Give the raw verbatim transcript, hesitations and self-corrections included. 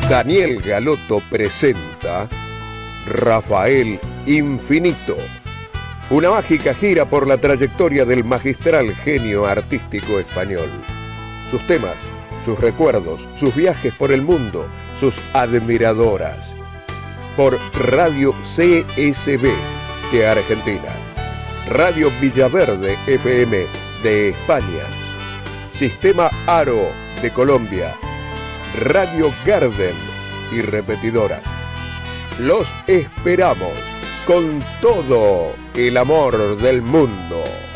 Daniel Galotto presenta Rafael Infinito, una mágica gira por la trayectoria del magistral genio artístico español. Sus temas, sus recuerdos, sus viajes por el mundo, sus admiradoras. Por Radio C S B de Argentina, Radio Villaverde F M de España, Sistema Aro de Colombia, Radio Garden y repetidora. Los esperamos con todo el amor del mundo.